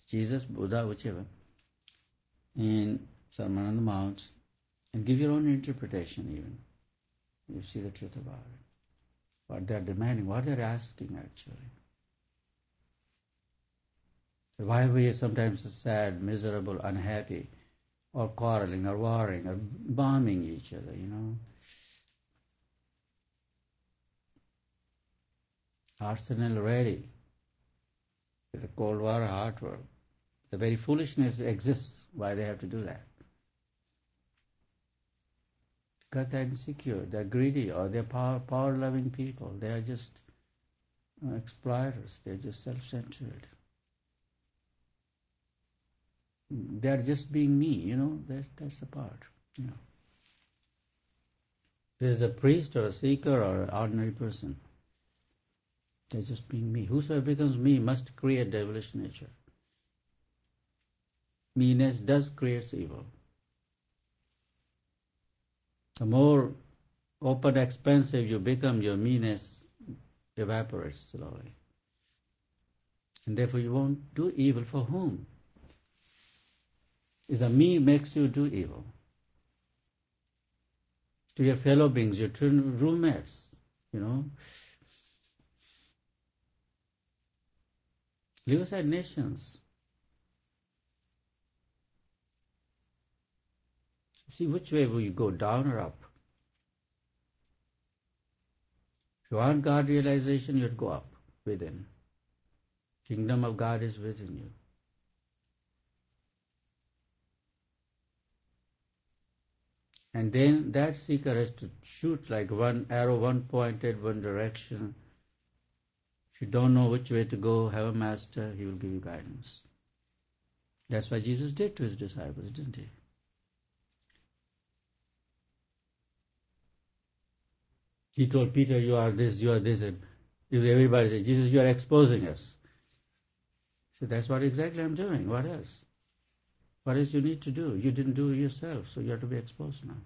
Jesus, Buddha, whichever, in Sermon on the Mount, and give your own interpretation even. You see the truth about it. What they're demanding, what they're asking actually. So why we are sometimes sad, miserable, unhappy, or quarreling, or warring, or bombing each other, Arsenal ready with a Cold War, hot war. The very foolishness exists. Why they have to do that? Because they're insecure, they're greedy, or they're power-loving people. They are just exploiters. They're just self-centered. They're just being me, That's the part. There's a priest or a seeker or an ordinary person. They're just being me. Whosoever becomes me must create devilish nature. Meanness does create evil. The more open, expansive you become, your meanness evaporates slowly. And therefore you won't do evil for whom? Is a me makes you do evil. To your fellow beings, your roommates, Leave aside nations. See which way will you go, down or up? If you want God realization, you have to go up within. Kingdom of God is within you. And then that seeker has to shoot like one arrow, one pointed, one direction. If you don't know which way to go, have a master, he will give you guidance. That's what Jesus did to his disciples, didn't he? He told Peter, you are this, and everybody said, Jesus, you are exposing us. He said, that's what exactly I'm doing. What else? What else you need to do? You didn't do it yourself, so you have to be exposed now.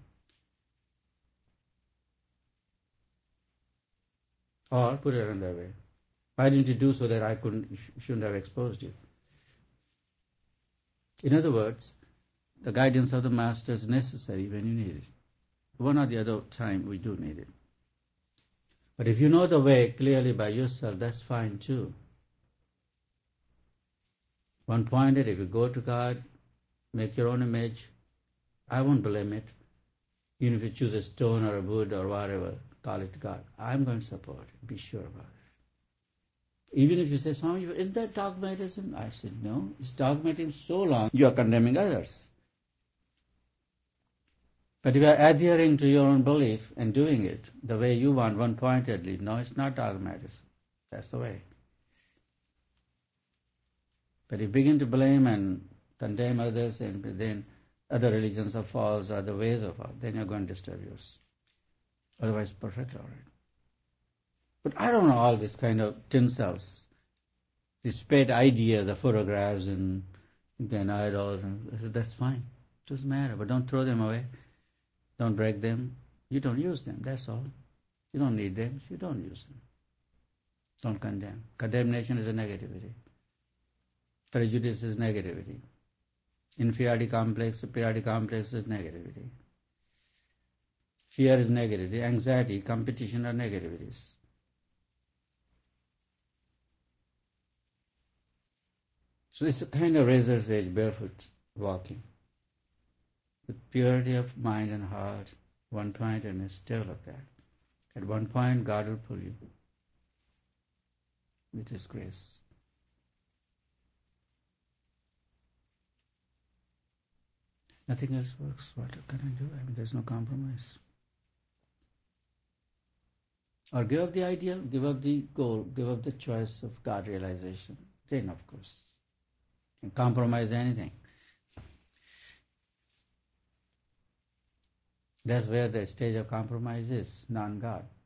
Or put it another way. Why didn't you do so that I shouldn't have exposed you? In other words, the guidance of the Master is necessary when you need it. One or the other time we do need it. But if you know the way clearly by yourself, that's fine too. One pointed, if you go to God, make your own image, I won't blame it. Even if you choose a stone or a wood or whatever, call it God. I'm going to support it. Be sure about it. Even if you say, Swami, isn't that dogmatism? I said, no, it's dogmatism so long you are condemning others. But if you are adhering to your own belief and doing it the way you want, one-pointedly, no, it's not dogmatism. That's the way. But if you begin to blame and condemn others, and then other religions are false, or other ways are false, then you're going to disturb yours. Otherwise, perfect, all right. But I don't know all this kind of tinsels, these pet ideas, the photographs and idols, and that's fine. It doesn't matter, but don't throw them away. Don't break them. You don't use them, that's all. You don't need them, you don't use them. Don't condemn. Condemnation is a negativity. Prejudice is negativity. Inferiority complex, superiority complex is negativity. Fear is negativity. Anxiety, competition are negativities. So it's a kind of razor's edge, barefoot walking. With purity of mind and heart, one-pointedness, develop that. At one point, God will pull you with His grace. Nothing else works. What can I do? There's no compromise. Or give up the ideal, give up the goal, give up the choice of God realization. Then, of course, you can compromise anything. That's where the stage of compromise is, non-God.